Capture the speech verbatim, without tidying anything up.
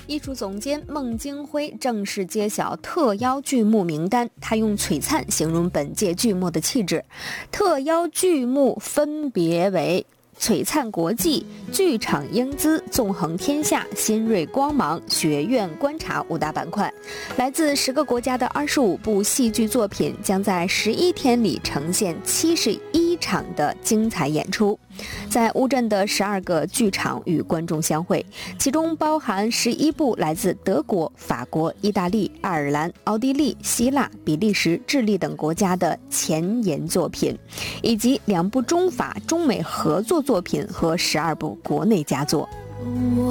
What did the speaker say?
艺术总监孟京辉正式揭晓特邀剧目名单，他用璀璨形容本届剧目的气质。特邀剧目分别为璀璨国际、剧场英姿、纵横天下、新锐光芒、学院观察五大板块。来自十个国家的二十五部戏剧作品将在十一天里呈现七十一场的精彩演出，在乌镇的十二个剧场与观众相会，其中包含十一部来自德国、法国、意大利、爱尔兰、奥地利、希腊、比利时、智利等国家的前沿作品，以及两部中法、中美合作作品和十二部国内佳作。